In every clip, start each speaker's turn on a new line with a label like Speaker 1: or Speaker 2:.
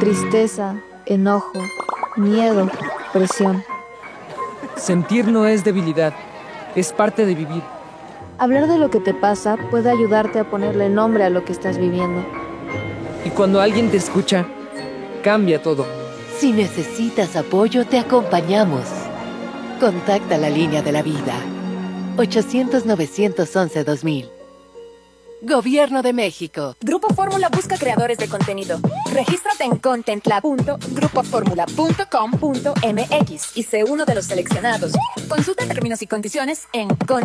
Speaker 1: tristeza, enojo, miedo, presión.
Speaker 2: Sentir no es debilidad, es parte de vivir.
Speaker 1: Hablar de lo que te pasa puede ayudarte a ponerle nombre a lo que estás viviendo.
Speaker 2: Y cuando alguien te escucha, cambia todo.
Speaker 3: Si necesitas apoyo, te acompañamos. Contacta la línea de la vida. 800-911-2000. Gobierno de México.
Speaker 4: Grupo Fórmula busca creadores de contenido. Regístrate en contentlab.grupoformula.com.mx y sé uno de los seleccionados. Consulta términos y condiciones en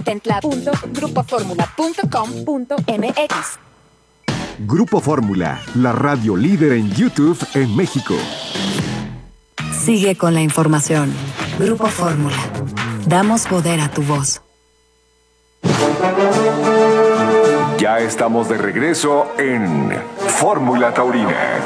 Speaker 4: contentlab.grupoformula.com.mx.
Speaker 5: Grupo Fórmula, la radio líder en YouTube en México.
Speaker 6: Sigue con la información. Grupo Fórmula. Damos poder a tu voz.
Speaker 5: Ya estamos de regreso en Fórmula Taurina.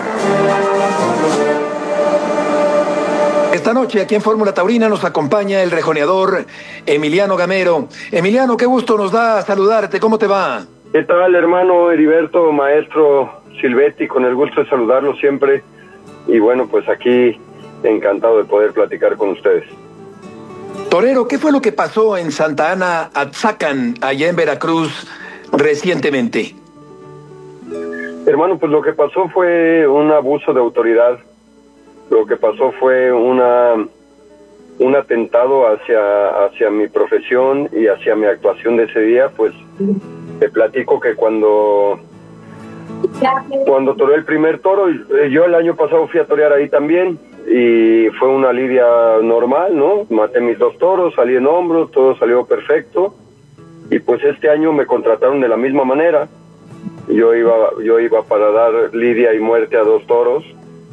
Speaker 7: Esta noche aquí en Fórmula Taurina nos acompaña el rejoneador Emiliano Gamero. Emiliano, qué gusto nos da saludarte. ¿Cómo te va?
Speaker 8: ¿Qué tal, hermano Heriberto, maestro Silvetti? Con el gusto de saludarlo siempre. Y bueno, pues aquí encantado de poder platicar con ustedes.
Speaker 7: Torero, ¿qué fue lo que pasó en Santa Ana Atzacan, allá en Veracruz, recientemente?
Speaker 8: Hermano, pues lo que pasó fue un abuso de autoridad. Lo que pasó fue un atentado hacia mi profesión y hacia mi actuación de ese día. Pues te platico que cuando toreé el primer toro, yo el año pasado fui a torear ahí también, y fue una lidia normal, ¿no? Maté mis 2 toros, salí en hombros, todo salió perfecto, y pues este año me contrataron de la misma manera. Yo iba para dar lidia y muerte a 2 toros,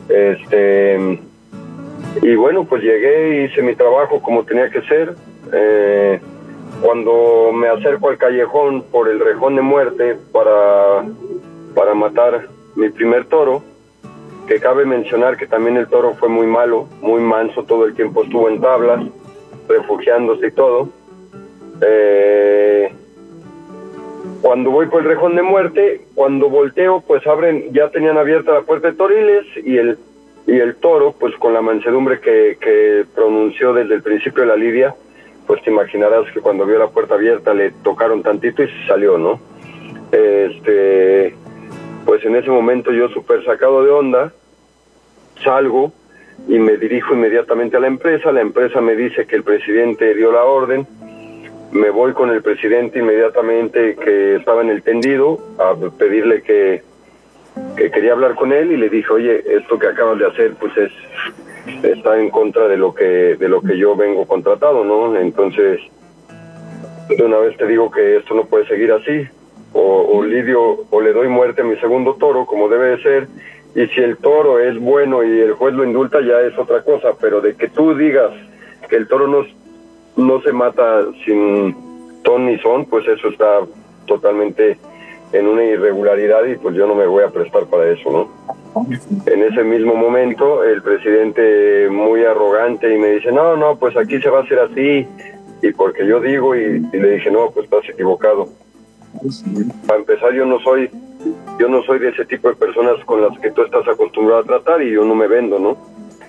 Speaker 8: y bueno, pues llegué, hice mi trabajo como tenía que ser. Cuando me acerco al callejón por el rejón de muerte para matar mi primer toro, que cabe mencionar que también el toro fue muy malo, muy manso, todo el tiempo estuvo en tablas, refugiándose y todo. Cuando voy por el rejón de muerte, cuando volteo, pues ya tenían abierta la puerta de toriles, y el toro, pues con la mansedumbre que pronunció desde el principio de la lidia, pues te imaginarás que cuando vio la puerta abierta le tocaron tantito y se salió, ¿no? Pues en ese momento yo súper sacado de onda, salgo y me dirijo inmediatamente a la empresa me dice que el presidente dio la orden, me voy con el presidente inmediatamente, que estaba en el tendido, a pedirle que quería hablar con él, y le dije, oye, esto que acabas de hacer pues está en contra de lo que yo vengo contratado, ¿no? Entonces, de una vez te digo que esto no puede seguir así. O lidio o le doy muerte a mi segundo toro, como debe de ser, y si el toro es bueno y el juez lo indulta, ya es otra cosa, pero de que tú digas que el toro no se mata sin ton ni son, pues eso está totalmente en una irregularidad, y pues yo no me voy a prestar para eso, ¿no? En ese mismo momento el presidente, muy arrogante, y me dice, no, pues aquí se va a hacer así, y porque yo digo, y le dije, no, pues estás equivocado. Para empezar, yo no soy de ese tipo de personas con las que tú estás acostumbrado a tratar, y yo no me vendo, ¿no?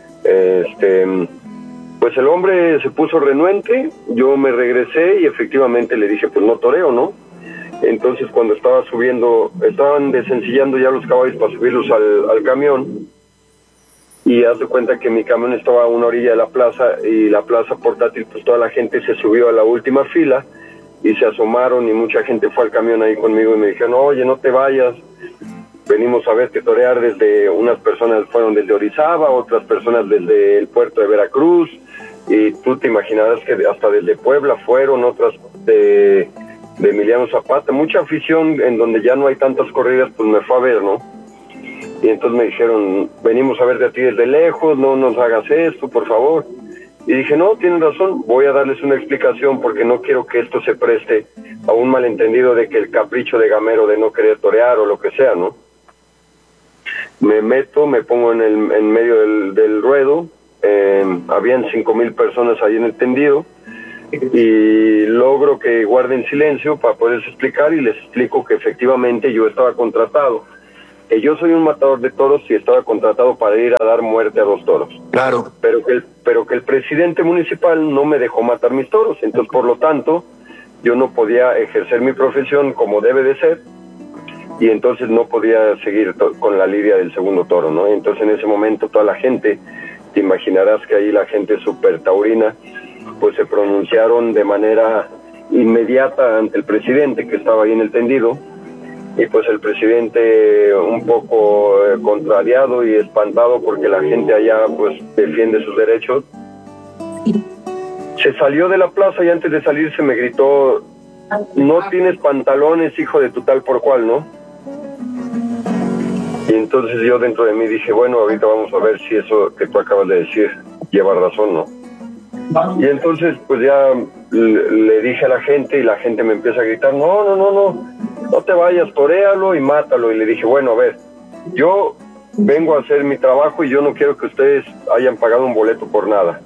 Speaker 8: Pues el hombre se puso renuente, yo me regresé y efectivamente le dije, pues no toreo, ¿no? Entonces cuando estaban desencillando ya los caballos para subirlos al camión, y haz de cuenta que mi camión estaba a una orilla de la plaza, y la plaza portátil, pues toda la gente se subió a la última fila, y se asomaron, y mucha gente fue al camión ahí conmigo, y me dijeron, oye, no te vayas, venimos a verte torear. Unas personas fueron desde Orizaba, otras personas desde el puerto de Veracruz, y tú te imaginarás que hasta desde Puebla fueron, otras de Emiliano Zapata, mucha afición en donde ya no hay tantas corridas, pues me fue a ver, ¿no? Y entonces me dijeron, venimos a verte a ti desde lejos, no nos hagas esto, por favor. Y dije, no, tienen razón, voy a darles una explicación, porque no quiero que esto se preste a un malentendido de que el capricho de Gamero de no querer torear o lo que sea, ¿no? Me meto, me pongo en medio del ruedo, habían 5,000 personas ahí en el tendido, y logro que guarden silencio para poderles explicar, y les explico que efectivamente yo estaba contratado que yo soy un matador de toros y estaba contratado para ir a dar muerte a 2 toros.
Speaker 7: Claro.
Speaker 8: Pero que el presidente municipal no me dejó matar mis toros, entonces por lo tanto yo no podía ejercer mi profesión como debe de ser, y entonces no podía seguir con la lidia del segundo toro, ¿no? Entonces en ese momento toda la gente, te imaginarás que ahí la gente súper taurina, pues se pronunciaron de manera inmediata ante el presidente que estaba ahí en el tendido, y pues el presidente un poco contrariado y espantado porque la gente allá pues defiende sus derechos, se salió de la plaza y antes de salirse me gritó: no tienes pantalones, hijo de tu tal por cual, ¿no? Y entonces yo dentro de mí dije, bueno, ahorita vamos a ver si eso que tú acabas de decir lleva razón, ¿no? Y entonces pues ya le dije a la gente y la gente me empieza a gritar, no te vayas, toréalo y mátalo. Y le dije, bueno, a ver, yo vengo a hacer mi trabajo y yo no quiero que ustedes hayan pagado un boleto por nada.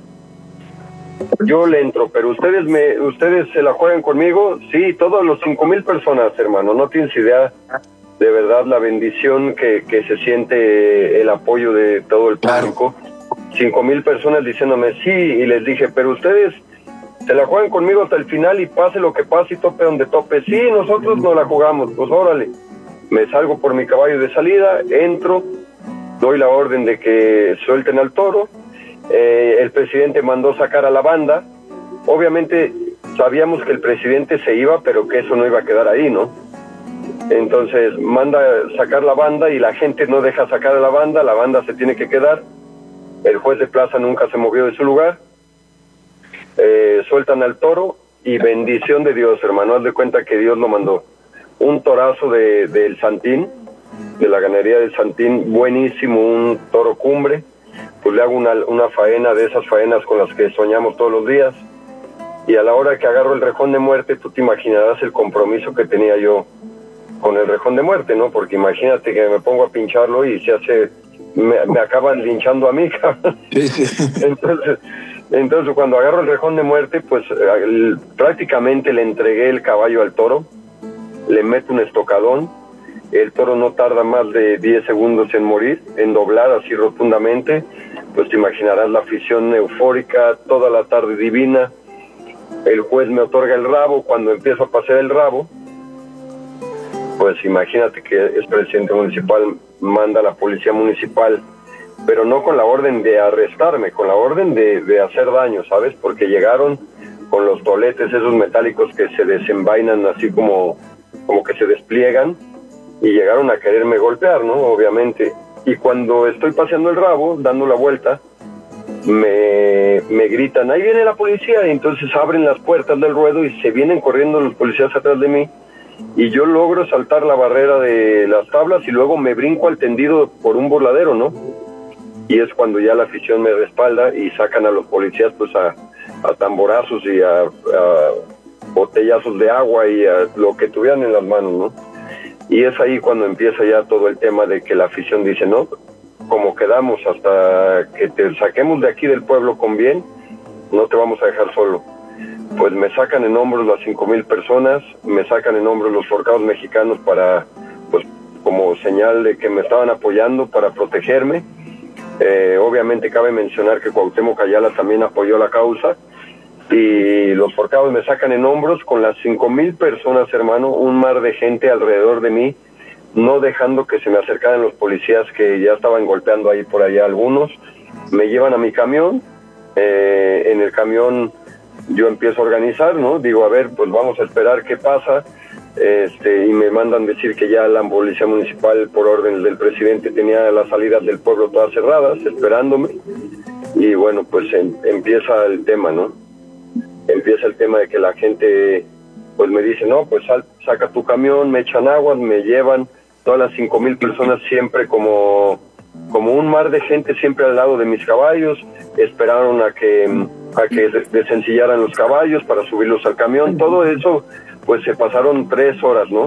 Speaker 8: Yo le entro, pero ustedes se la juegan conmigo. Sí, todos los 5,000 personas, hermano, no tienes idea de verdad la bendición que se siente el apoyo de todo el público. 5,000 personas diciéndome sí, y les dije, pero ustedes se la juegan conmigo hasta el final y pase lo que pase y tope donde tope. Sí, nosotros no la jugamos, pues órale. Me salgo por mi caballo de salida, entro, doy la orden de que suelten al toro. El presidente mandó sacar a la banda. Obviamente sabíamos que el presidente se iba, pero que eso no iba a quedar ahí, ¿no? Entonces manda sacar la banda y la gente no deja sacar a la banda se tiene que quedar. El juez de plaza nunca se movió de su lugar. Sueltan al toro y bendición de Dios, hermano, haz de cuenta que Dios lo mandó. Un torazo del Santín, de la ganadería del Santín, buenísimo, un toro cumbre. Pues le hago una faena de esas faenas con las que soñamos todos los días. Y a la hora que agarro el rejón de muerte, tú te imaginarás el compromiso que tenía yo con el rejón de muerte, ¿no? Porque imagínate que me pongo a pincharlo y me acaban linchando a mí, cabrón. Entonces cuando agarro el rejón de muerte, pues prácticamente le entregué el caballo al toro, le meto un estocadón, el toro no tarda más de 10 segundos en morir, en doblar así rotundamente, pues te imaginarás la afición eufórica, toda la tarde divina. El juez me otorga el rabo, cuando empiezo a pasear el rabo, pues imagínate que el presidente municipal manda a la policía municipal, pero no con la orden de arrestarme, con la orden de hacer daño, ¿sabes? Porque llegaron con los toletes esos metálicos que se desenvainan así como que se despliegan, y llegaron a quererme golpear, ¿no? Obviamente. Y cuando estoy paseando el rabo, dando la vuelta, me gritan, ahí viene la policía, y entonces abren las puertas del ruedo y se vienen corriendo los policías atrás de mí, y yo logro saltar la barrera de las tablas y luego me brinco al tendido por un burladero, ¿no? Y es cuando ya la afición me respalda y sacan a los policías pues a tamborazos y a botellazos de agua y a lo que tuvieran en las manos, ¿no? Y es ahí cuando empieza ya todo el tema de que la afición dice, no, como quedamos hasta que te saquemos de aquí del pueblo con bien, no te vamos a dejar solo. Pues me sacan en hombros las 5,000 personas, me sacan en hombros los forcados mexicanos para, pues, como señal de que me estaban apoyando para protegerme. Obviamente cabe mencionar que Cuauhtémoc Ayala también apoyó la causa, y los forcados me sacan en hombros con las 5,000 personas, hermano, un mar de gente alrededor de mí, no dejando que se me acercaran los policías que ya estaban golpeando ahí por allá algunos. Me llevan a mi camión, en el camión yo empiezo a organizar, ¿no? Digo, a ver, pues vamos a esperar qué pasa, y me mandan decir que ya la policía municipal, por orden del presidente, tenía las salidas del pueblo todas cerradas, esperándome, y bueno, pues empieza el tema, ¿no? Empieza el tema de que la gente, pues me dice, no, pues saca tu camión, me echan agua, me llevan, todas las 5,000 personas siempre como un mar de gente siempre al lado de mis caballos, esperaron a que desencillaran los caballos para subirlos al camión, todo eso, pues se pasaron 3 horas, ¿no?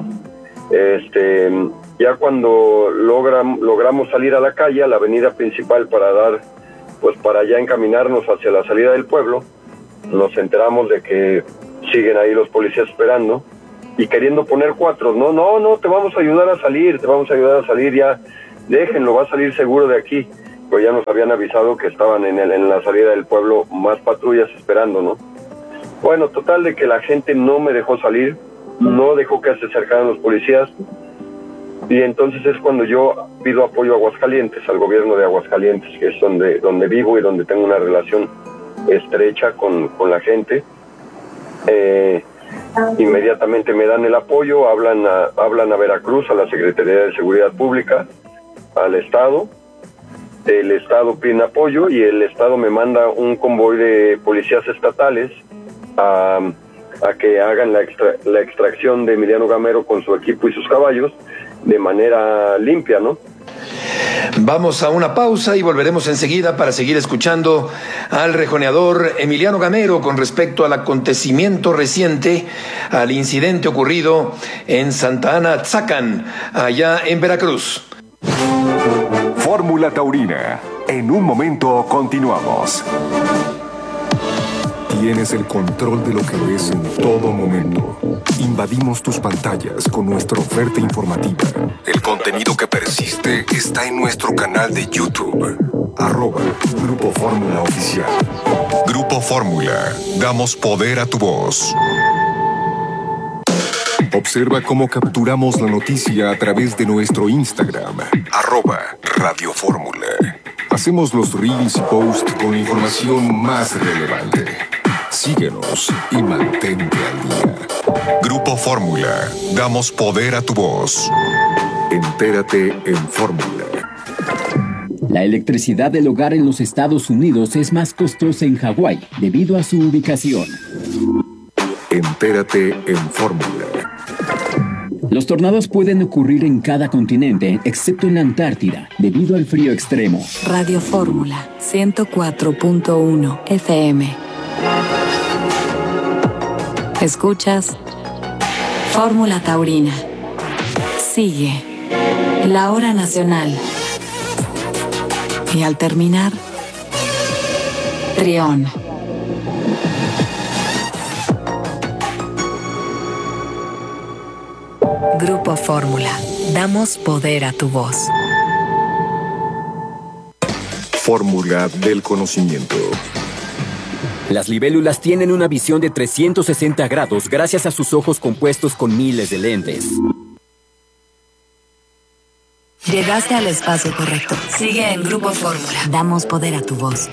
Speaker 8: Ya cuando logramos salir a la calle, a la avenida principal para ya encaminarnos hacia la salida del pueblo, nos enteramos de que siguen ahí los policías esperando, y queriendo poner 4. No, te vamos a ayudar a salir, ya, déjenlo, va a salir seguro de aquí. Pues ya nos habían avisado que estaban en la salida del pueblo más patrullas esperando, ¿no? Bueno, total de que la gente no me dejó salir, no dejó que se acercaran los policías, y entonces es cuando yo pido apoyo a Aguascalientes, al gobierno de Aguascalientes, que es donde vivo y donde tengo una relación estrecha con la gente. Inmediatamente me dan el apoyo, hablan a Veracruz, a la Secretaría de Seguridad Pública, al Estado. El Estado pide apoyo y el Estado me manda un convoy de policías estatales a que hagan la extracción de Emiliano Gamero con su equipo y sus caballos de manera limpia, ¿no?
Speaker 7: Vamos a una pausa y volveremos enseguida para seguir escuchando al rejoneador Emiliano Gamero con respecto al acontecimiento reciente, al incidente ocurrido en Santa Ana Tzacan, allá en Veracruz.
Speaker 5: Fórmula Taurina. En un momento continuamos. Tienes el control de lo que ves en todo momento. Invadimos tus pantallas con nuestra oferta informativa. El contenido que persiste está en nuestro canal de YouTube. @Grupo Fórmula Oficial. Grupo Fórmula. Damos poder a tu voz. Observa cómo capturamos la noticia a través de nuestro Instagram. @Radio Fórmula. Hacemos los reels y posts con la información más relevante. Síguenos y mantente al día. Grupo Fórmula. Damos poder a tu voz. Entérate en Fórmula.
Speaker 9: La electricidad del hogar en los Estados Unidos es más costosa en Hawái debido a su ubicación.
Speaker 5: Entérate en Fórmula.
Speaker 9: Los tornados pueden ocurrir en cada continente, excepto en la Antártida, debido al frío extremo.
Speaker 6: Radio Fórmula 104.1 FM. Escuchas Fórmula Taurina. Sigue la hora nacional. Y al terminar, Trión. Grupo Fórmula. Damos poder a tu voz.
Speaker 5: Fórmula del conocimiento.
Speaker 10: Las libélulas tienen una visión de 360 grados gracias a sus ojos compuestos con miles de lentes.
Speaker 6: Llegaste al espacio correcto. Sigue en Grupo Fórmula. Damos poder a tu voz.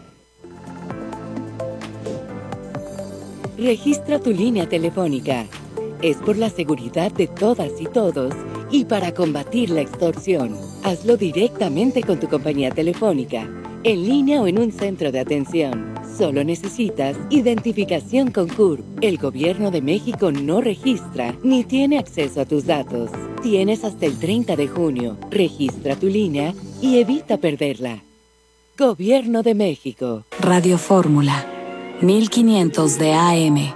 Speaker 3: Registra tu línea telefónica. Es por la seguridad de todas y todos y para combatir la extorsión. Hazlo directamente con tu compañía telefónica, en línea o en un centro de atención. Solo necesitas identificación con CURP. El Gobierno de México no registra ni tiene acceso a tus datos. Tienes hasta el 30 de junio. Registra tu línea y evita perderla. Gobierno de México.
Speaker 6: Radio Fórmula 1500 de AM.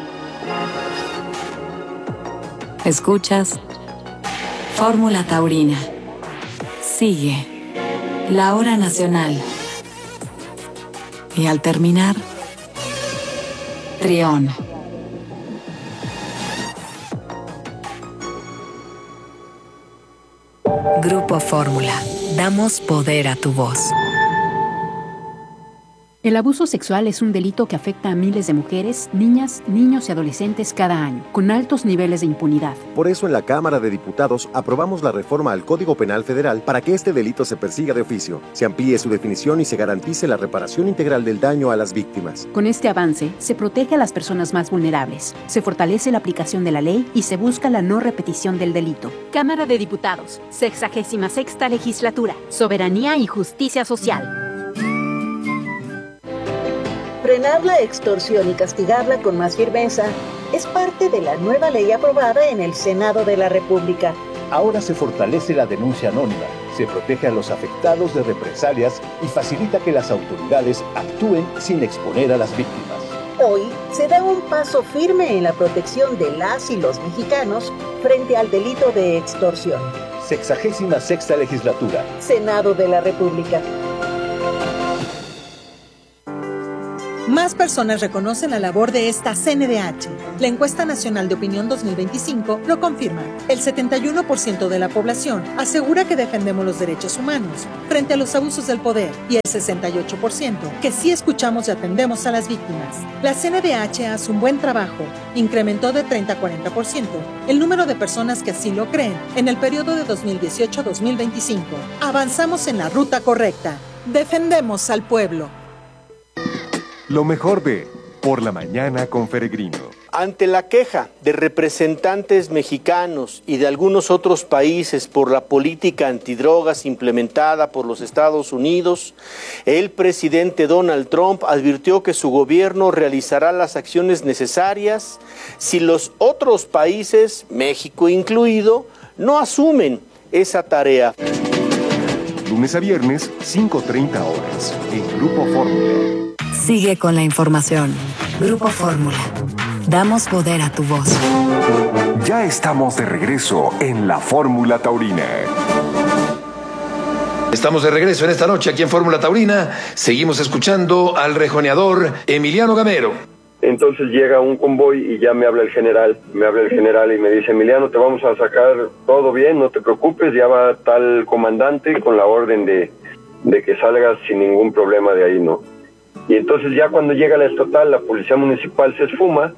Speaker 6: Escuchas Fórmula Taurina. Sigue la hora nacional. Y al terminar, Trión. Grupo Fórmula. Damos poder a tu voz.
Speaker 11: El abuso sexual es un delito que afecta a miles de mujeres, niñas, niños y adolescentes cada año, con altos niveles de impunidad.
Speaker 12: Por eso en la Cámara de Diputados aprobamos la reforma al Código Penal Federal para que este delito se persiga de oficio, se amplíe su definición y se garantice la reparación integral del daño a las víctimas.
Speaker 11: Con este avance, se protege a las personas más vulnerables, se fortalece la aplicación de la ley y se busca la no repetición del delito.
Speaker 13: Cámara de Diputados, 66ª Legislatura, Soberanía y Justicia Social.
Speaker 14: Frenar la extorsión y castigarla con más firmeza es parte de la nueva ley aprobada en el Senado de la República.
Speaker 15: Ahora se fortalece la denuncia anónima, se protege a los afectados de represalias y facilita que las autoridades actúen sin exponer a las víctimas.
Speaker 14: Hoy se da un paso firme en la protección de las y los mexicanos frente al delito de extorsión.
Speaker 15: 66ª Legislatura.
Speaker 14: Senado de la República.
Speaker 16: Más personas reconocen la labor de esta CNDH. La encuesta nacional de opinión 2025 lo confirma. El 71% de la población asegura que defendemos los derechos humanos frente a los abusos del poder y el 68% que sí escuchamos y atendemos a las víctimas. La CNDH hace un buen trabajo. Incrementó de 30 a 40% el número de personas que así lo creen en el periodo de 2018 a 2025. Avanzamos en la ruta correcta. Defendemos al pueblo.
Speaker 5: Lo mejor de Por la Mañana con Peregrino.
Speaker 17: Ante la queja de representantes mexicanos y de algunos otros países por la política antidrogas implementada por los Estados Unidos, el presidente Donald Trump advirtió que su gobierno realizará las acciones necesarias si los otros países, México incluido, no asumen esa tarea.
Speaker 5: Lunes a viernes, 5:30 horas, en Grupo Fórmula.
Speaker 6: Sigue con la información. Grupo Fórmula. Damos poder a tu voz.
Speaker 5: Ya estamos de regreso en la Fórmula Taurina.
Speaker 7: Estamos de regreso en esta noche aquí en Fórmula Taurina. Seguimos escuchando al rejoneador Emiliano Gamero.
Speaker 8: Entonces llega un convoy y ya me habla el general y me dice: Emiliano, te vamos a sacar todo bien, no te preocupes, ya va tal comandante con la orden de que salgas sin ningún problema de ahí, ¿no? Y entonces ya cuando llega la estatal, la policía municipal se esfuma,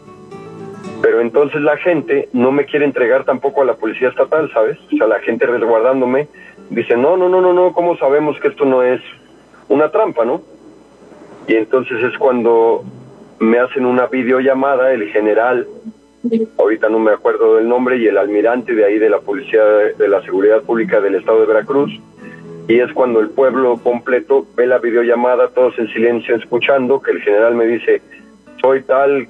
Speaker 8: pero entonces la gente no me quiere entregar tampoco a la policía estatal, ¿sabes? O sea, la gente resguardándome dice: no, ¿cómo sabemos que esto no es una trampa, no? Y entonces es cuando me hacen una videollamada el general, ahorita no me acuerdo del nombre, y el almirante de ahí de la Policía de la Seguridad Pública del Estado de Veracruz, y es cuando el pueblo completo ve la videollamada, todos en silencio escuchando, que el general me dice: soy tal,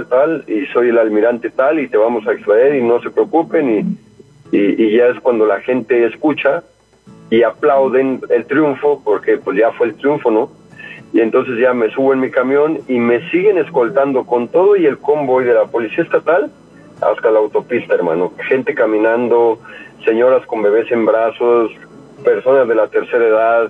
Speaker 8: y soy el almirante tal, y te vamos a extraer, y no se preocupen, y ya es cuando la gente escucha y aplauden el triunfo, porque pues ya fue el triunfo, ¿no? Y entonces ya me subo en mi camión y me siguen escoltando con todo y el convoy de la policía estatal hasta la autopista, hermano. Gente caminando, señoras con bebés en brazos, personas de la tercera edad,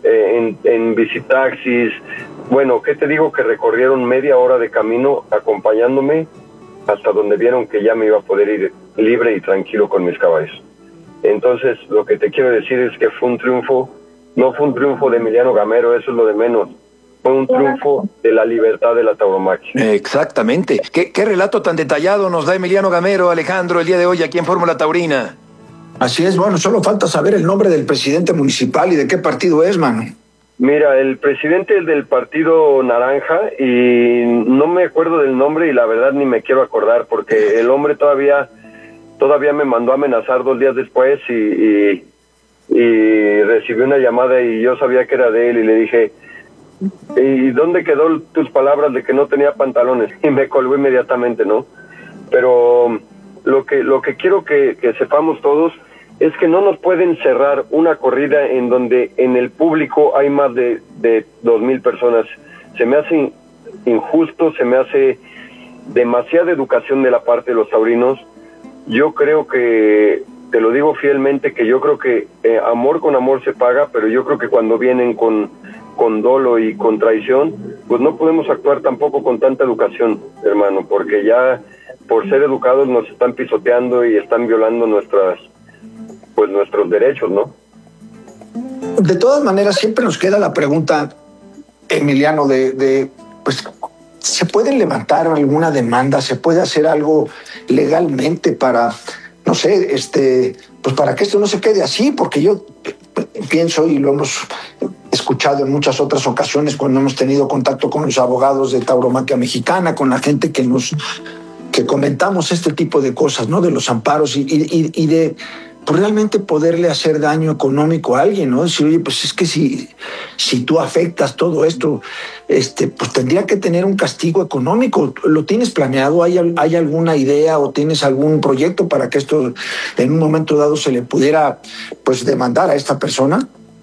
Speaker 8: en bicitaxis. Bueno, ¿qué te digo? Que recorrieron media hora de camino acompañándome hasta donde vieron que ya me iba a poder ir libre y tranquilo con mis caballos. Entonces, lo que te quiero decir es que fue un triunfo, no fue un triunfo de Emiliano Gamero, eso es lo de menos. Fue un triunfo de la libertad de la tauromaquia.
Speaker 7: Exactamente. ¿Qué relato tan detallado nos da Emiliano Gamero, Alejandro, el día de hoy aquí en Fórmula Taurina?
Speaker 18: Así es, bueno, solo falta saber el nombre del presidente municipal y de qué partido es, mano.
Speaker 8: Mira, el presidente es del Partido Naranja y no me acuerdo del nombre y la verdad ni me quiero acordar porque el hombre todavía me mandó a amenazar 2 días después y recibí una llamada y yo sabía que era de él y le dije: ¿y dónde quedó tus palabras de que no tenía pantalones? Y me colgó inmediatamente, ¿no? Pero lo que quiero que sepamos todos es que no nos pueden cerrar una corrida en donde en el público hay más de 2,000 personas. Se me hace injusto, se me hace demasiada educación de la parte de los taurinos. Yo creo que, te lo digo fielmente, que yo creo que amor con amor se paga, pero yo creo que cuando vienen con dolo y con traición, pues no podemos actuar tampoco con tanta educación, hermano, porque ya por ser educados nos están pisoteando y están violando nuestros derechos, ¿no?
Speaker 18: De todas maneras, siempre nos queda la pregunta, Emiliano, pues, ¿se puede levantar alguna demanda? ¿Se puede hacer algo legalmente para, no sé, pues para que esto no se quede así? Porque yo pienso, y lo hemos escuchado en muchas otras ocasiones cuando hemos tenido contacto con los abogados de tauromaquia mexicana, con la gente que comentamos este tipo de cosas, ¿no? De los amparos y de pues realmente poderle hacer daño económico a alguien, ¿no? Decir, oye, pues es que si tú afectas todo esto, pues tendría que tener un castigo económico. ¿Lo tienes planeado? ¿Hay alguna idea o tienes algún proyecto para que esto en un momento dado se le pudiera pues demandar a esta persona?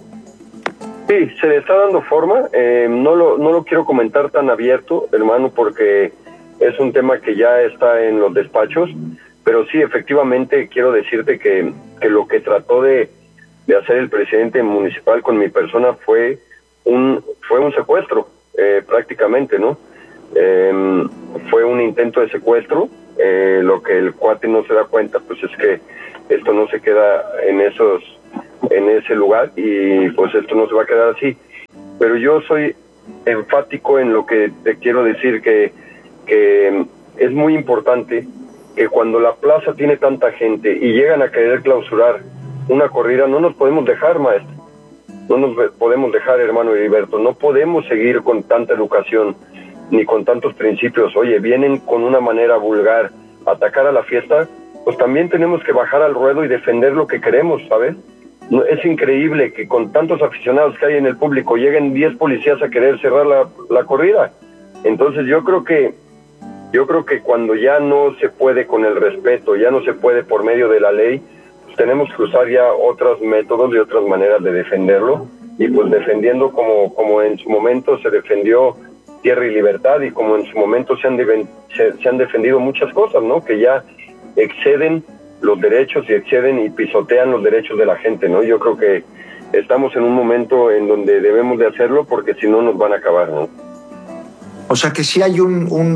Speaker 8: Sí, se le está dando forma. No lo quiero comentar tan abierto, hermano, porque es un tema que ya está en los despachos. Pero sí, efectivamente, quiero decirte que lo que trató de hacer el presidente municipal con mi persona fue un secuestro. prácticamente, ¿no? Fue un intento de secuestro. Lo que el cuate no se da cuenta, pues es que esto no se queda en ese lugar, y pues esto no se va a quedar así. Pero yo soy enfático en lo que te quiero decir, que es muy importante que cuando la plaza tiene tanta gente y llegan a querer clausurar una corrida, no nos podemos dejar, maestro. No nos podemos dejar, hermano Heriberto. No podemos seguir con tanta educación ni con tantos principios. Oye, vienen con una manera vulgar a atacar a la fiesta, pues también tenemos que bajar al ruedo y defender lo que queremos, ¿sabes? No, es increíble que con tantos aficionados que hay en el público lleguen 10 policías a querer cerrar la corrida. Entonces yo creo que cuando ya no se puede con el respeto, ya no se puede por medio de la ley, pues tenemos que usar ya otros métodos y otras maneras de defenderlo, y pues defendiendo como en su momento se defendió Tierra y Libertad, y como en su momento se han defendido muchas cosas, ¿no? Que ya exceden los derechos y exceden y pisotean los derechos de la gente, ¿no? Yo creo que estamos en un momento en donde debemos de hacerlo, porque si no nos van a acabar, ¿no?
Speaker 18: O sea que sí hay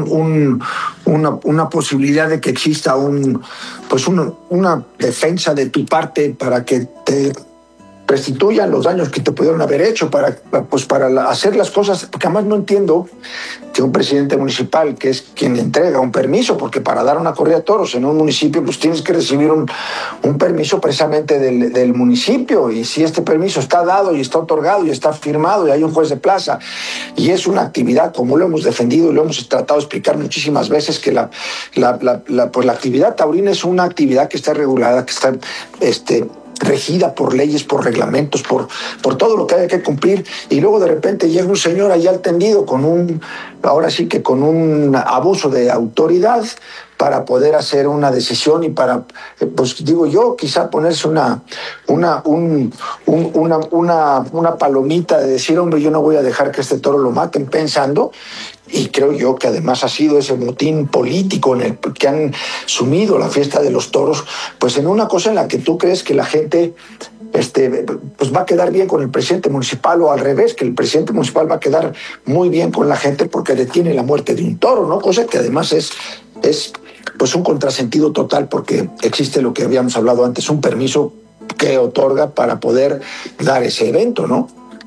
Speaker 18: una posibilidad de que exista una defensa de tu parte para que te restituyan los daños que te pudieron haber hecho, para hacer las cosas, porque además no entiendo que un presidente municipal, que es quien entrega un permiso, porque para dar una corrida de toros en un municipio pues tienes que recibir un permiso precisamente del municipio, y si este permiso está dado y está otorgado y está firmado y hay un juez de plaza, y es una actividad, como lo hemos defendido y lo hemos tratado de explicar muchísimas veces, que la actividad taurina es una actividad que está regulada, que está regida por leyes, por reglamentos, por todo lo que hay que cumplir, y luego de repente llega un señor allá al tendido con un abuso de autoridad para poder hacer una decisión y para, pues digo yo, quizá ponerse una palomita de decir, hombre, yo no voy a dejar que este toro lo maten, pensando. Y creo yo que además ha sido ese motín político en el que han sumido la fiesta de los toros, pues en una cosa en la que tú crees que la gente pues va a quedar bien con el presidente municipal, o al revés, que el presidente municipal va a quedar muy bien con la gente porque detiene la muerte de un toro, ¿no? Cosa que además es pues un contrasentido total, porque existe lo que habíamos hablado antes, un permiso que otorga para poder dar ese evento, ¿no?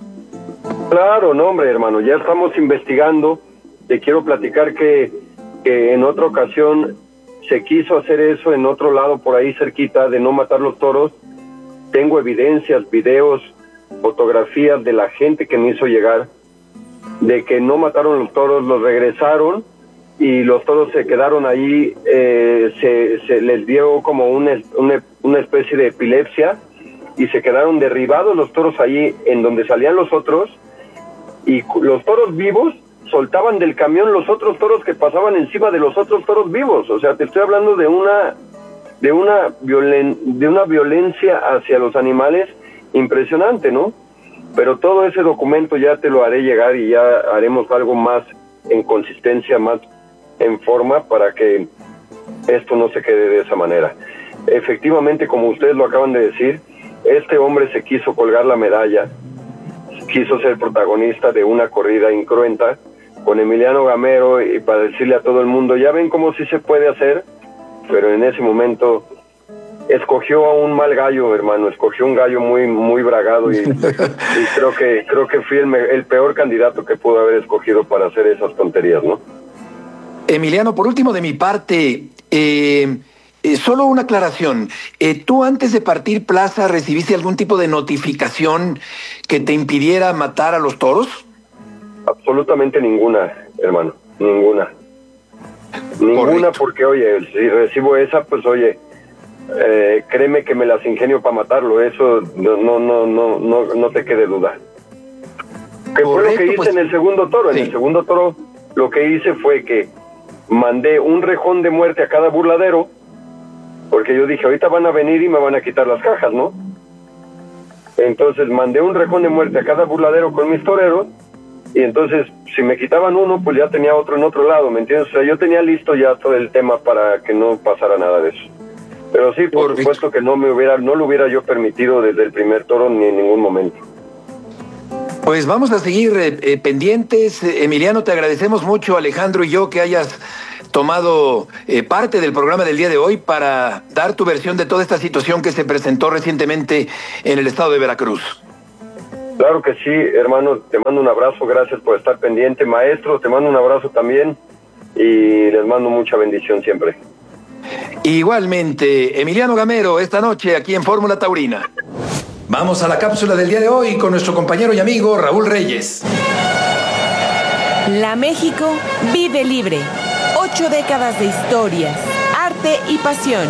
Speaker 8: Claro, no, hombre, hermano, ya estamos investigando. Te quiero platicar que en otra ocasión se quiso hacer eso en otro lado, por ahí cerquita, de no matar los toros. Tengo evidencias, videos, fotografías de la gente que me hizo llegar, de que no mataron los toros, los regresaron, y los toros se quedaron ahí, se les dio como una especie de epilepsia, y se quedaron derribados los toros ahí en donde salían los otros, y los toros vivos soltaban del camión los otros toros que pasaban encima de los otros toros vivos. O sea, te estoy hablando de una violencia hacia los animales impresionante, ¿no? Pero todo ese documento ya te lo haré llegar, y ya haremos algo más en consistencia, más en forma, para que esto no se quede de esa manera. Efectivamente, como ustedes lo acaban de decir, este hombre se quiso colgar la medalla, quiso ser protagonista de una corrida incruenta con Emiliano Gamero, y para decirle a todo el mundo, ya ven cómo sí se puede hacer, pero en ese momento escogió a un mal gallo, hermano, escogió un gallo muy, muy bragado, y creo que fui el peor candidato que pudo haber escogido para hacer esas tonterías, ¿no?
Speaker 7: Emiliano, por último de mi parte, solo una aclaración. ¿Tú antes de partir plaza recibiste algún tipo de notificación que te impidiera matar a los toros?
Speaker 8: Absolutamente ninguna, hermano, ninguna. Ninguna. Correcto. Porque, oye, si recibo esa, pues, oye, créeme que me las ingenio para matarlo, eso no te quede duda. ¿Qué fue lo que hice en el segundo toro? Sí. En el segundo toro lo que hice fue que mandé un rejón de muerte a cada burladero, porque yo dije, ahorita van a venir y me van a quitar las cajas, ¿no? Entonces mandé un rejón de muerte a cada burladero con mis toreros, y entonces si me quitaban uno, pues ya tenía otro en otro lado, ¿me entiendes? O sea, yo tenía listo ya todo el tema para que no pasara nada de eso. Pero sí, por supuesto que no lo hubiera yo permitido desde el primer toro, ni en ningún momento.
Speaker 7: Pues vamos a seguir pendientes. Emiliano, te agradecemos mucho, Alejandro y yo, que hayas tomado parte del programa del día de hoy para dar tu versión de toda esta situación que se presentó recientemente en el estado de Veracruz.
Speaker 8: Claro que sí, hermano, te mando un abrazo, gracias por estar pendiente. Maestro, te mando un abrazo también y les mando mucha bendición siempre.
Speaker 7: Igualmente, Emiliano Gamero, esta noche aquí en Fórmula Taurina. Vamos a la cápsula del día de hoy con nuestro compañero y amigo Raúl Reyes.
Speaker 19: La México vive libre. 8 décadas de historias, arte y pasión.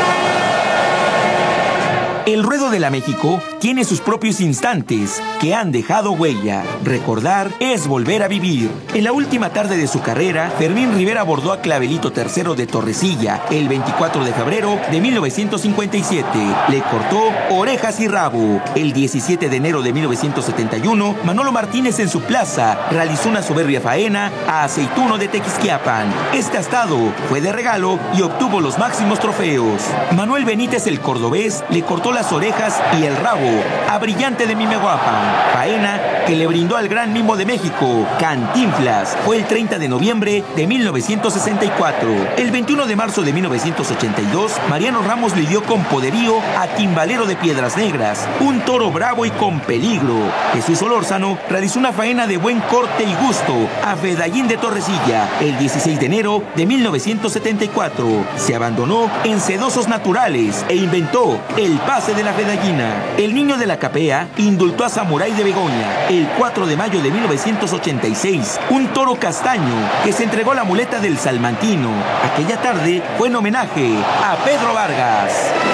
Speaker 20: El ruedo de la México tiene sus propios instantes que han dejado huella. Recordar es volver a vivir. En la última tarde de su carrera, Fermín Rivera abordó a Clavelito III de Torrecilla el 24 de febrero de 1957. Le cortó orejas y rabo. El 17 de enero de 1971, Manolo Martínez en su plaza realizó una soberbia faena a Aceituno de Tequisquiapan. Este astado fue de regalo y obtuvo los máximos trofeos. Manuel Benítez el cordobés le cortó las orejas y el rabo a Brillante de Mimehuapan, faena que le brindó al gran mimo de México, Cantinflas. Fue el 30 de noviembre de 1964. El 21 de marzo de 1982, Mariano Ramos lidió con poderío a Timbalero de Piedras Negras, un toro bravo y con peligro. Jesús Solórzano realizó una faena de buen corte y gusto a Fedallín de Torrecilla el 16 de enero de 1974. Se abandonó en sedosos naturales e inventó el pase de la Fedallina. El niño de la Capea indultó a Samurai de Begoña el 4 de mayo de 1986, un toro castaño que se entregó la muleta del Salmantino. Aquella tarde fue en homenaje a Pedro Vargas.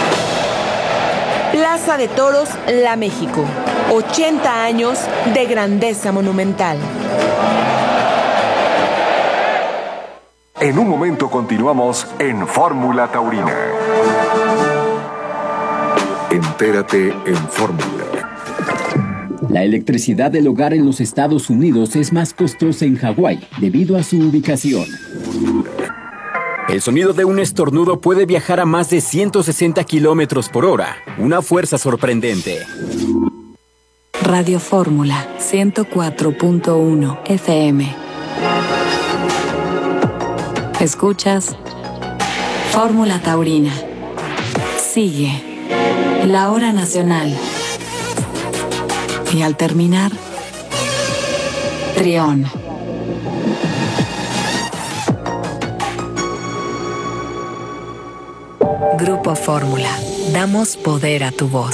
Speaker 19: Plaza de Toros, La México. 80 años de grandeza monumental.
Speaker 5: En un momento continuamos en Fórmula Taurina. Entérate en Fórmula.
Speaker 9: La electricidad del hogar en los Estados Unidos es más costosa en Hawái debido a su ubicación.
Speaker 10: El sonido de un estornudo puede viajar a más de 160 kilómetros por hora, una fuerza sorprendente.
Speaker 6: Radio Fórmula 104.1 FM. Escuchas Fórmula Taurina. Sigue la hora nacional. Y al terminar, Trión. Grupo Fórmula. Damos poder a tu voz.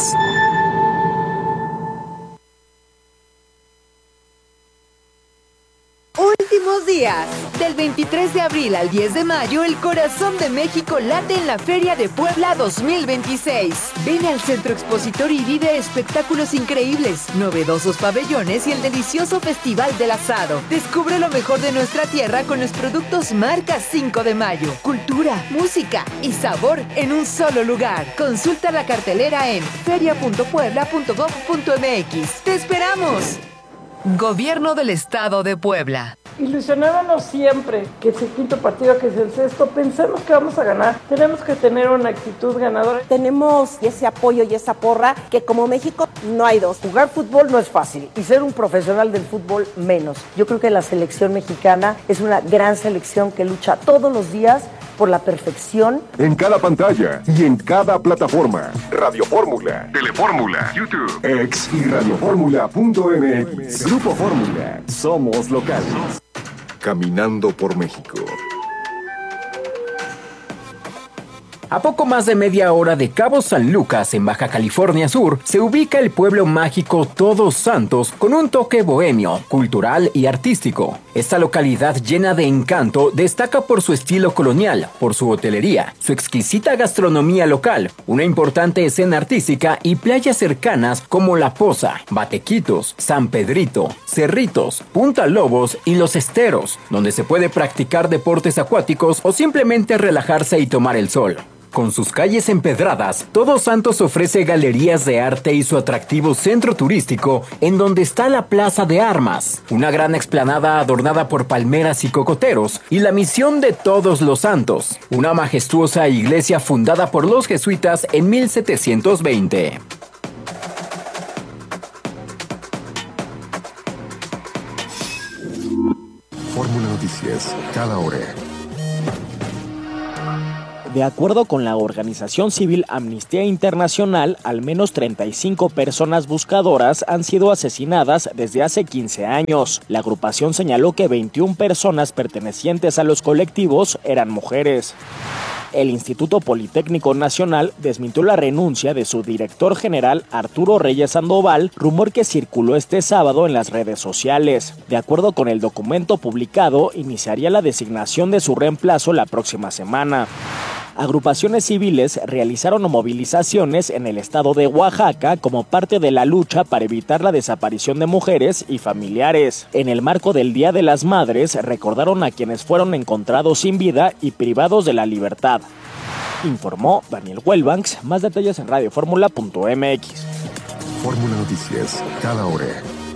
Speaker 21: Últimos días. Del 23 de abril al 10 de mayo, el corazón de México late en la Feria de Puebla 2026. Ven al Centro Expositor y vive espectáculos increíbles, novedosos pabellones y el delicioso Festival del Asado. Descubre lo mejor de nuestra tierra con los productos Marca 5 de Mayo. Cultura, música y sabor en un solo lugar. Consulta la cartelera en feria.puebla.gov.mx. ¡Te esperamos! Gobierno del Estado de Puebla.
Speaker 22: Ilusionándonos siempre, que es el quinto partido, que es el sexto, pensamos que vamos a ganar. Tenemos que tener una actitud ganadora.
Speaker 23: Tenemos ese apoyo y esa porra que como México no hay dos.
Speaker 24: Jugar fútbol no es fácil y ser un profesional del fútbol menos. Yo creo que la selección mexicana es una gran selección que lucha todos los días por la perfección.
Speaker 5: En cada pantalla y en cada plataforma. Radio Fórmula, Telefórmula, YouTube, X y radioformula.mx. Grupo Fórmula. Somos locales. Caminando por México.
Speaker 10: A poco más de media hora de Cabo San Lucas, en Baja California Sur, se ubica el pueblo mágico Todos Santos con un toque bohemio, cultural y artístico. Esta localidad llena de encanto destaca por su estilo colonial, por su hotelería, su exquisita gastronomía local, una importante escena artística y playas cercanas como La Poza, Batequitos, San Pedrito, Cerritos, Punta Lobos y Los Esteros, donde se puede practicar deportes acuáticos o simplemente relajarse y tomar el sol. Con sus calles empedradas, Todos Santos ofrece galerías de arte y su atractivo centro turístico, en donde está la Plaza de Armas, una gran explanada adornada por palmeras y cocoteros, y la Misión de Todos los Santos, una majestuosa iglesia fundada por los jesuitas en 1720.
Speaker 5: Fórmula Noticias, cada hora.
Speaker 1: De acuerdo con la organización civil Amnistía Internacional, al menos 35 personas buscadoras han sido asesinadas desde hace 15 años. La agrupación señaló que 21 personas pertenecientes a los colectivos eran mujeres. El Instituto Politécnico Nacional desmintió la renuncia de su director general Arturo Reyes Sandoval, rumor que circuló este sábado en las redes sociales. De acuerdo con el documento publicado, iniciaría la designación de su reemplazo la próxima semana. Agrupaciones civiles realizaron movilizaciones en el estado de Oaxaca como parte de la lucha para evitar la desaparición de mujeres y familiares. En el marco del Día de las Madres, recordaron a quienes fueron encontrados sin vida y privados de la libertad. Informó Daniel Huelbanks. Más detalles en radioformula.mx.
Speaker 5: Fórmula Noticias, cada hora.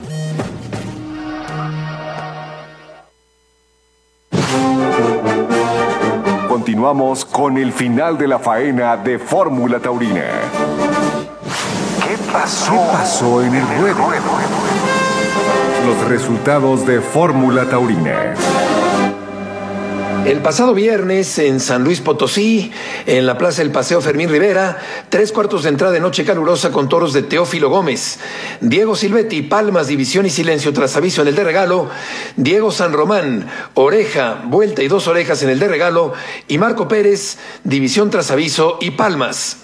Speaker 5: Continuamos con el final de la faena de Fórmula Taurina. ¿Qué pasó en el ruedo? Los resultados de Fórmula Taurina.
Speaker 7: El pasado viernes en San Luis Potosí, en la Plaza del Paseo Fermín Rivera, 3/4 de entrada de noche calurosa con toros de Teófilo Gómez, Diego Silvetti, Palmas, División y Silencio tras aviso en el de regalo, Diego San Román, Oreja, Vuelta y 2 orejas en el de regalo, y Marco Pérez, División tras aviso y Palmas.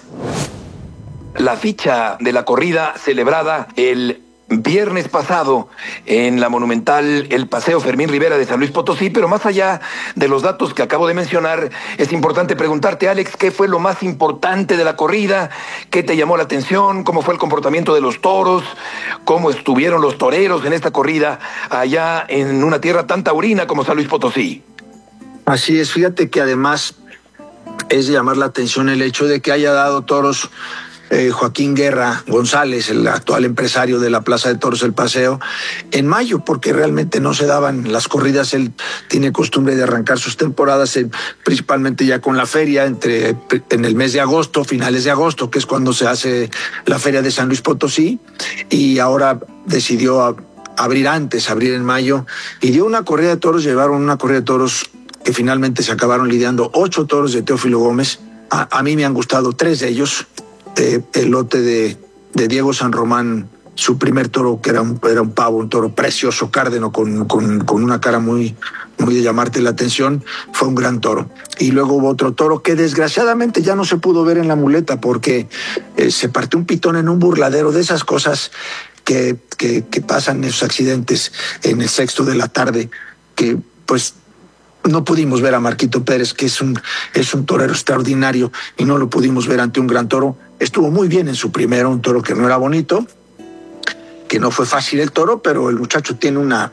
Speaker 7: La ficha de la corrida celebrada el viernes pasado en la monumental El Paseo Fermín Rivera de San Luis Potosí, pero más allá de los datos que acabo de mencionar, es importante preguntarte, Alex, ¿qué fue lo más importante de la corrida? ¿Qué te llamó la atención? ¿Cómo fue el comportamiento de los toros? ¿Cómo estuvieron los toreros en esta corrida allá en una tierra tan taurina como San Luis Potosí?
Speaker 18: Así es, fíjate que además es de llamar la atención el hecho de que haya dado toros Joaquín Guerra González, el actual empresario de la Plaza de Toros El Paseo, en mayo, porque realmente no se daban las corridas. Él tiene costumbre de arrancar sus temporadas principalmente ya con la feria en el mes de agosto, finales de agosto, que es cuando se hace la feria de San Luis Potosí, y ahora decidió abrir en mayo, y dio una corrida de toros. Llevaron una corrida de toros que finalmente se acabaron lidiando 8 toros de Teófilo Gómez. A mí me han gustado 3 de ellos. El lote de Diego San Román, su primer toro, que era un pavo, un toro precioso, cárdeno, con una cara muy de llamarte la atención, fue un gran toro. Y luego hubo otro toro que desgraciadamente ya no se pudo ver en la muleta porque se partió un pitón en un burladero, de esas cosas que pasan, esos accidentes en el 6 de la tarde, que pues no pudimos ver a Marquito Pérez, que es un torero extraordinario, y no lo pudimos ver ante un gran toro. Estuvo muy bien en su primero, un toro que no era bonito, que no fue fácil el toro, pero el muchacho tiene una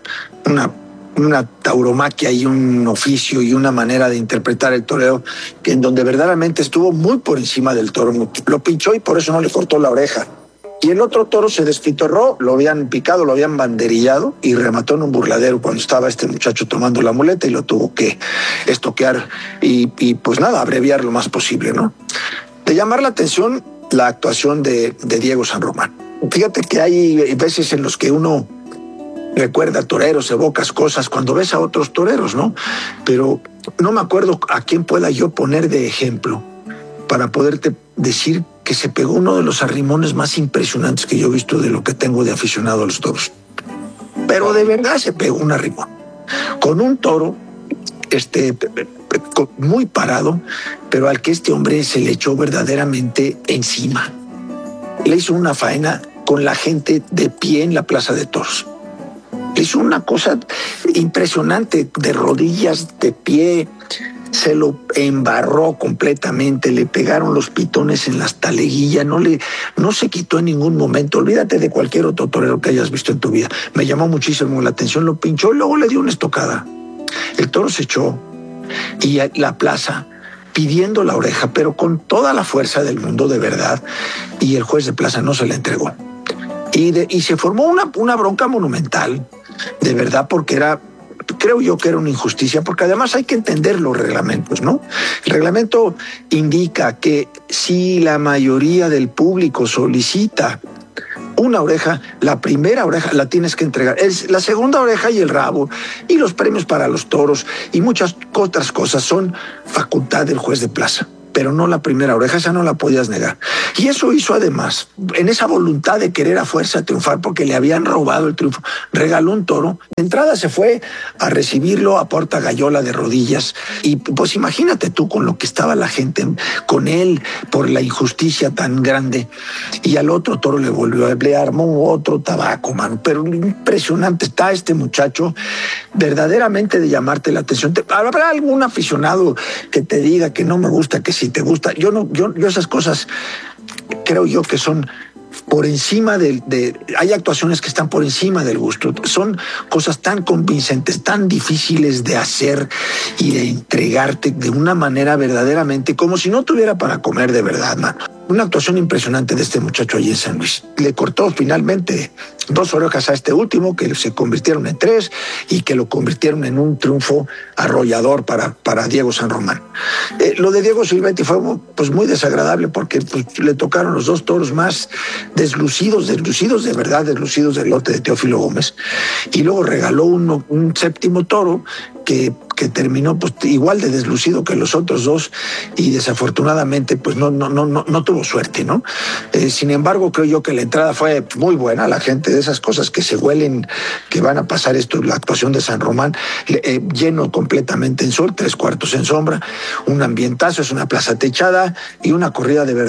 Speaker 18: tauromaquia y un oficio y una manera de interpretar el toreo en donde verdaderamente estuvo muy por encima del toro. Lo pinchó y por eso no le cortó la oreja. Y el otro toro se desfitorró, lo habían picado, lo habían banderillado y remató en un burladero cuando estaba este muchacho tomando la muleta, y lo tuvo que estoquear y pues nada, abreviar lo más posible, ¿no? De llamar la atención la actuación de Diego San Román. Fíjate que hay veces en los que uno recuerda toreros, evocas cosas cuando ves a otros toreros, ¿no? Pero no me acuerdo a quién pueda yo poner de ejemplo para poderte decir que se pegó uno de los arrimones más impresionantes que yo he visto de lo que tengo de aficionado a los toros. Pero de verdad se pegó un arrimón. Con un toro muy parado, pero al que este hombre se le echó verdaderamente encima. Le hizo una faena con la gente de pie en la Plaza de Toros. Le hizo una cosa impresionante, de rodillas, de pie. Se lo embarró completamente, le pegaron los pitones en las taleguillas, no se quitó en ningún momento. Olvídate de cualquier otro torero que hayas visto en tu vida. Me llamó muchísimo la atención, lo pinchó y luego le dio una estocada. El toro se echó y la plaza pidiendo la oreja, pero con toda la fuerza del mundo, de verdad, y el juez de plaza no se la entregó. Y se formó una bronca monumental, de verdad, porque creo yo que era una injusticia, porque además hay que entender los reglamentos, ¿no? El reglamento indica que si la mayoría del público solicita una oreja, la primera oreja la tienes que entregar. Es la segunda oreja y el rabo, y los premios para los toros, y muchas otras cosas son facultad del juez de plaza. Pero no la primera oreja, esa no la podías negar. Y eso hizo además, en esa voluntad de querer a fuerza triunfar porque le habían robado el triunfo, regaló un toro. De entrada se fue a recibirlo a Porta Gallola de rodillas. Y pues imagínate tú con lo que estaba la gente, con él por la injusticia tan grande. Y al otro toro le armó otro tabaco, mano. Pero impresionante está este muchacho, verdaderamente de llamarte la atención. ¿Habrá algún aficionado que te diga que no me gusta, que si te gusta? Yo esas cosas creo yo que son por encima hay actuaciones que están por encima del gusto. Son cosas tan convincentes, tan difíciles de hacer y de entregarte de una manera verdaderamente como si no tuviera para comer de verdad, mano. Una actuación impresionante de este muchacho allí en San Luis. Le cortó finalmente 2 orejas a este último, que se convirtieron en 3 y que lo convirtieron en un triunfo arrollador para Diego San Román. Lo de Diego Silvetti fue pues muy desagradable porque pues, le tocaron los 2 toros más deslucidos de verdad, deslucidos del lote de Teófilo Gómez. Y luego regaló un 7º toro que terminó pues igual de deslucido que los otros 2 y desafortunadamente pues no tuvo suerte, ¿no? Sin embargo, creo yo que la entrada fue muy buena. La gente de esas cosas que se huelen que van a pasar esto, la actuación de San Román, lleno completamente en sol, 3/4 en sombra, un ambientazo, es una plaza techada y una corrida de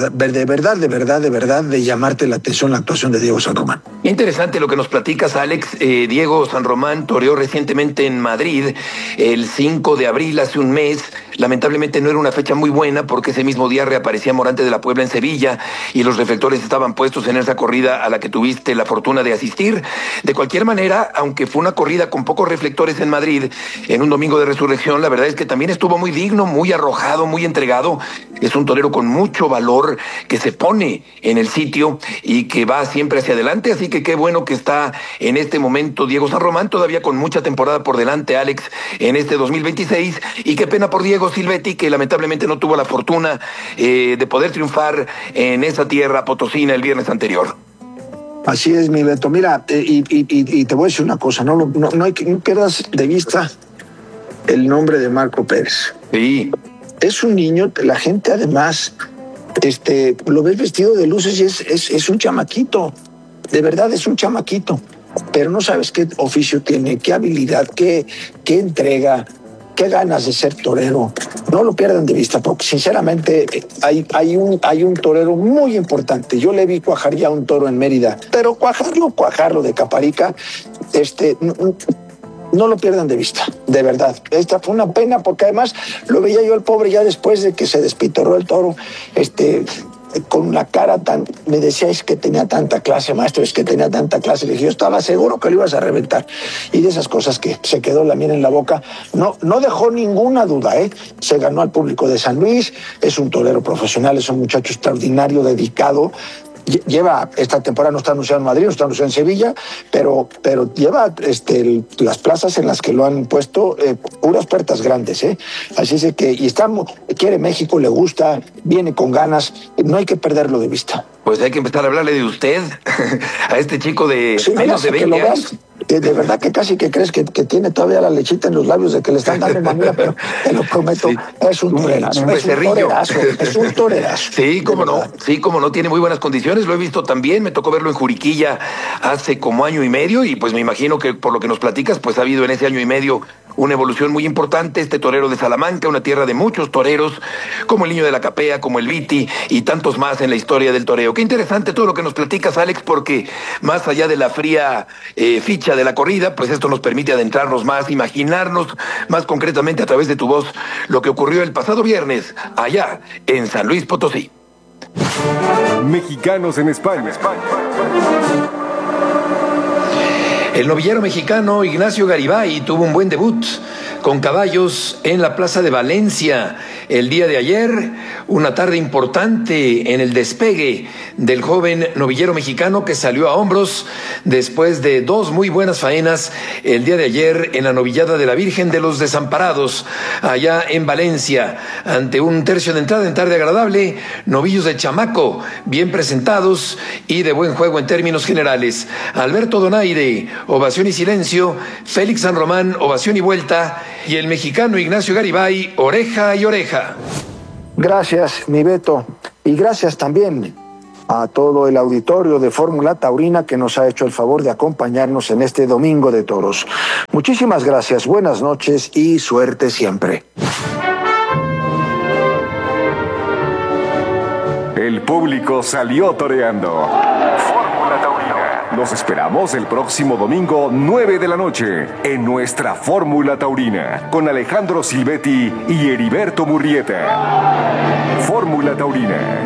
Speaker 18: verdad de llamarte la atención la actuación de Diego San Román.
Speaker 7: Interesante lo que nos platicas, Alex. Diego San Román toreó recientemente en Madrid el 5 de abril, hace un mes. Lamentablemente no era una fecha muy buena porque ese mismo día reaparecía Morante de la Puebla en Sevilla y los reflectores estaban puestos en esa corrida a la que tuviste la fortuna de asistir. De cualquier manera, aunque fue una corrida con pocos reflectores en Madrid, en un domingo de resurrección, la verdad es que también estuvo muy digno, muy arrojado, muy entregado. Es un torero con mucho valor que se pone en el sitio y que va siempre hacia adelante, así que qué bueno que está en este momento Diego San Román, todavía con mucha temporada por delante, Alex, en este 2026, y qué pena por Diego Silvetti, que lamentablemente no tuvo la fortuna de poder triunfar en esa tierra potosina el viernes anterior.
Speaker 18: Así es, mi Beto. Mira, y te voy a decir una cosa, no pierdas de vista el nombre de Marco Pérez.
Speaker 7: Sí.
Speaker 18: Es un niño, la gente además lo ves vestido de luces y es un chamaquito, de verdad es un chamaquito, pero no sabes qué oficio tiene, qué habilidad, qué entrega, qué ganas de ser torero. No lo pierdan de vista, porque sinceramente hay un torero muy importante. Yo le vi cuajar ya un toro en Mérida, pero cuajarlo de Caparica, no lo pierdan de vista, de verdad. Esta fue una pena porque además lo veía yo el pobre ya después de que se despitorró el toro, con una cara tan... Me decía, es que tenía tanta clase, maestro, es que tenía tanta clase. Le dije, yo estaba seguro que lo ibas a reventar. Y de esas cosas que se quedó la miel en la boca, no dejó ninguna duda, ¿eh? Se ganó al público de San Luis, es un torero profesional, es un muchacho extraordinario, dedicado. Lleva, esta temporada no está anunciado en Madrid, no está anunciado en Sevilla, pero lleva las plazas en las que lo han puesto, puras puertas grandes, Así es que, quiere México, le gusta, viene con ganas, no hay que perderlo de vista.
Speaker 7: Pues hay que empezar a hablarle de usted a este chico de
Speaker 18: sí,
Speaker 7: menos de 20 años.
Speaker 18: De verdad que casi que crees que tiene todavía la lechita en los labios de que le están dando manera, pero te lo prometo, sí, es un torerazo. Es un torerazo.
Speaker 7: Sí, cómo no, tiene muy buenas condiciones, lo he visto también, me tocó verlo en Juriquilla hace como año y medio y pues me imagino que por lo que nos platicas, pues ha habido en ese año y medio una evolución muy importante, este torero de Salamanca, una tierra de muchos toreros, como el Niño de la Capea, como el Viti y tantos más en la historia del toreo. Qué interesante todo lo que nos platicas, Alex, porque más allá de la fría ficha de la corrida, pues esto nos permite adentrarnos más, imaginarnos más concretamente a través de tu voz lo que ocurrió el pasado viernes allá en San Luis Potosí.
Speaker 5: Mexicanos en España.
Speaker 7: El novillero mexicano Ignacio Garibay tuvo un buen debut con caballos en la Plaza de Valencia el día de ayer, una tarde importante en el despegue del joven novillero mexicano que salió a hombros después de 2 muy buenas faenas el día de ayer en la novillada de la Virgen de los Desamparados, allá en Valencia, ante un tercio de entrada en tarde agradable, novillos de chamaco, bien presentados y de buen juego en términos generales. Alberto Donaire, ovación y silencio; Félix San Román, ovación y vuelta; y el mexicano Ignacio Garibay, oreja y oreja.
Speaker 18: Gracias, mi Beto, y gracias también a todo el auditorio de Fórmula Taurina que nos ha hecho el favor de acompañarnos en este Domingo de Toros. Muchísimas gracias, buenas noches y suerte siempre.
Speaker 5: El público salió toreando. Fórmula Taurina. Los esperamos el próximo domingo, 9 de la noche, en nuestra Fórmula Taurina, con Alejandro Silvetti y Heriberto Murrieta. Fórmula Taurina.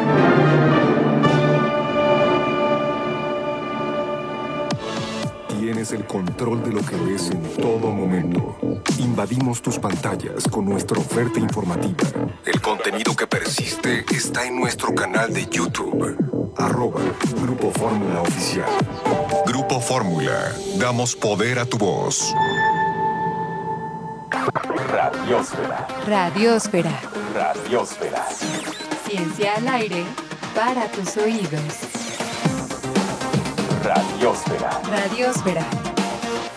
Speaker 5: Tienes el control de lo que ves en todo momento. Invadimos tus pantallas con nuestra oferta informativa. El contenido que persiste está en nuestro canal de YouTube. @Grupo Fórmula Oficial. Grupo Fórmula. Damos poder a tu voz.
Speaker 2: Radiosfera.
Speaker 3: Radiosfera.
Speaker 2: Radiosfera.
Speaker 3: Ciencia al aire para tus oídos.
Speaker 2: Radiosfera.
Speaker 3: Radiosfera.